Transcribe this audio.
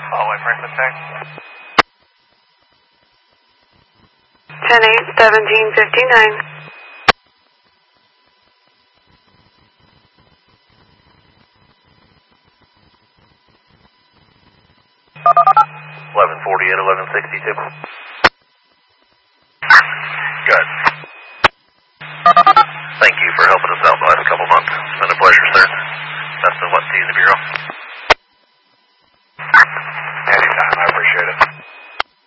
Hallway Franklin Tech. 10-8-17-59. 1140 and 1162. Good. Thank you for helping us out the last couple months. It's been a pleasure, sir. Best of luck to you in the Bureau.